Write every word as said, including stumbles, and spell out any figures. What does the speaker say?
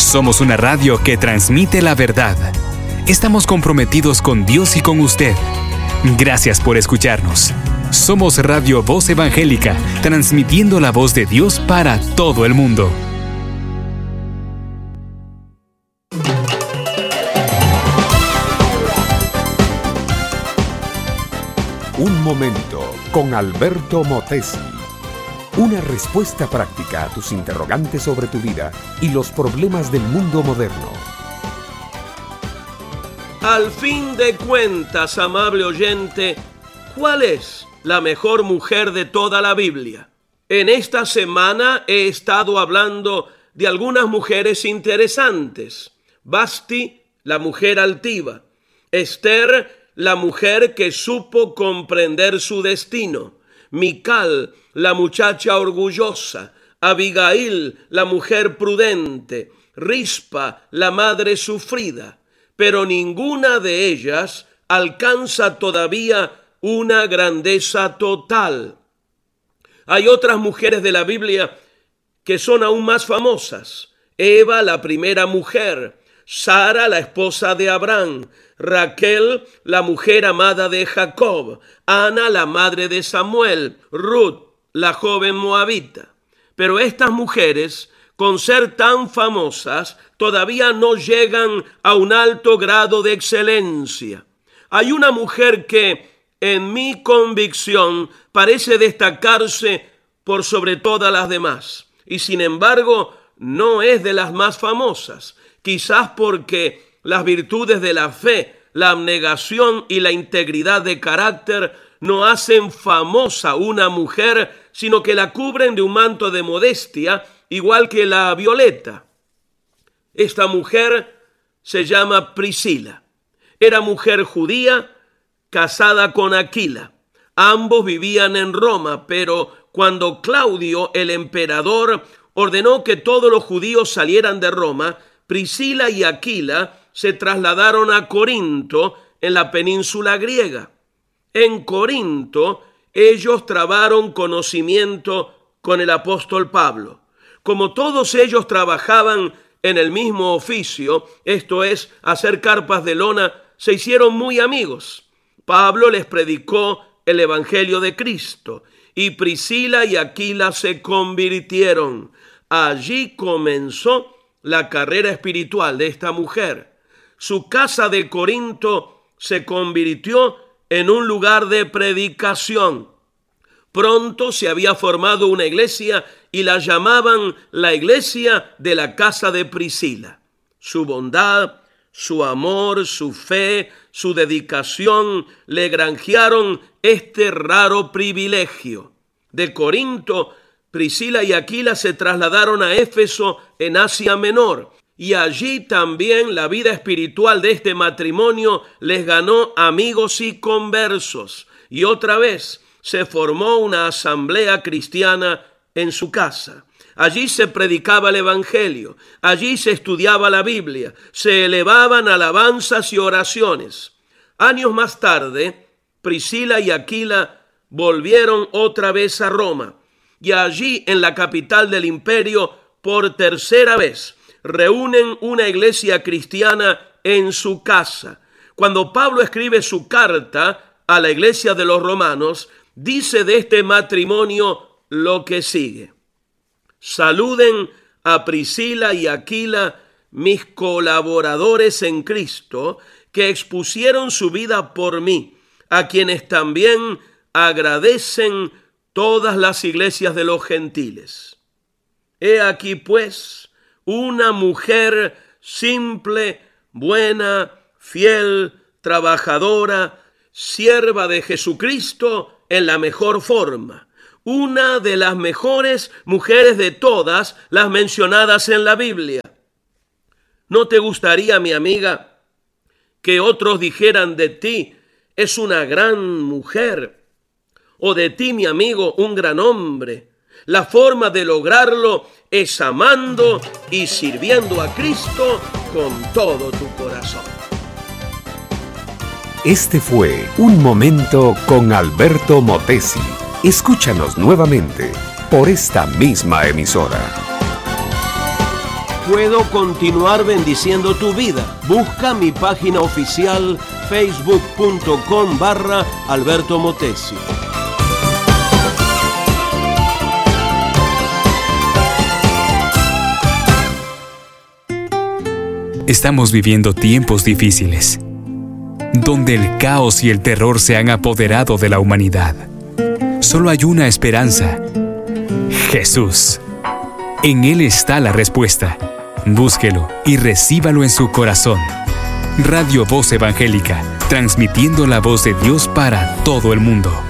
Somos una radio que transmite la verdad. Estamos comprometidos con Dios y con usted. Gracias por escucharnos. Somos Radio Voz Evangélica, transmitiendo la voz de Dios para todo el mundo. Un momento con Alberto Motesi. Una respuesta práctica a tus interrogantes sobre tu vida y los problemas del mundo moderno. Al fin de cuentas, amable oyente, ¿cuál es la mejor mujer de toda la Biblia? En esta semana he estado hablando de algunas mujeres interesantes. Vasti, la mujer altiva. Esther, la mujer que supo comprender su destino. Mical, la muchacha orgullosa. Abigail, la mujer prudente. Rispa, la madre sufrida. Pero ninguna de ellas alcanza todavía una grandeza total. Hay otras mujeres de la Biblia que son aún más famosas. Eva, la primera mujer. Sara, la esposa de Abraham. Raquel, la mujer amada de Jacob. Ana, la madre de Samuel. Ruth, la joven moabita. Pero estas mujeres, con ser tan famosas, todavía no llegan a un alto grado de excelencia. Hay una mujer que, en mi convicción, parece destacarse por sobre todas las demás. Y sin embargo, no es de las más famosas. Quizás porque las virtudes de la fe, la abnegación y la integridad de carácter no hacen famosa una mujer, sino que la cubren de un manto de modestia, igual que la Violeta. Esta mujer se llama Priscila. Era mujer judía, casada con Aquila. Ambos vivían en Roma, pero cuando Claudio, el emperador, ordenó que todos los judíos salieran de Roma, Priscila y Aquila se trasladaron a Corinto, en la península griega. En Corinto, ellos trabaron conocimiento con el apóstol Pablo. Como todos ellos trabajaban en el mismo oficio, esto es, hacer carpas de lona, se hicieron muy amigos. Pablo les predicó el evangelio de Cristo y Priscila y Aquila se convirtieron. Allí comenzó la carrera espiritual de esta mujer. Su casa de Corinto se convirtió en un lugar de predicación. Pronto se había formado una iglesia y la llamaban la iglesia de la casa de Priscila. Su bondad, su amor, su fe, su dedicación le granjearon este raro privilegio. De Corinto, Priscila y Aquila se trasladaron a Éfeso en Asia Menor, y allí también la vida espiritual de este matrimonio les ganó amigos y conversos. Y otra vez se formó una asamblea cristiana en su casa. Allí se predicaba el evangelio, allí se estudiaba la Biblia, se elevaban alabanzas y oraciones. Años más tarde, Priscila y Aquila volvieron otra vez a Roma, y allí en la capital del imperio, por tercera vez, reúnen una iglesia cristiana en su casa. Cuando Pablo escribe su carta a la iglesia de los romanos, dice de este matrimonio lo que sigue. Saluden a Priscila y Aquila, mis colaboradores en Cristo, que expusieron su vida por mí, a quienes también agradecen todas las iglesias de los gentiles. He aquí pues una mujer simple, buena, fiel, trabajadora, sierva de Jesucristo en la mejor forma. Una de las mejores mujeres de todas las mencionadas en la Biblia. ¿No te gustaría, mi amiga, que otros dijeran de ti, es una gran mujer? O de ti, mi amigo, un gran hombre. La forma de lograrlo es amando y sirviendo a Cristo con todo tu corazón. Este fue Un Momento con Alberto Motesi. Escúchanos nuevamente por esta misma emisora. puedo continuar bendiciendo tu vida. Busca mi página oficial facebook punto com barra Alberto Motesi. Estamos viviendo tiempos difíciles, donde el caos y el terror se han apoderado de la humanidad. Solo hay una esperanza: Jesús. En Él está la respuesta. Búsquelo y recíbalo en su corazón. Radio Voz Evangélica, transmitiendo la voz de Dios para todo el mundo.